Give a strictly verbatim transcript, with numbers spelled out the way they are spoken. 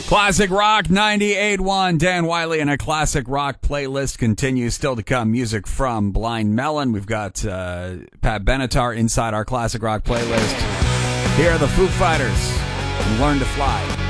Classic Rock ninety-eight point one. Dan Wiley and a Classic Rock playlist continues. Still to come, music from Blind Melon. We've got uh, Pat Benatar inside our Classic Rock playlist. Here are the Foo Fighters and Learn to Fly.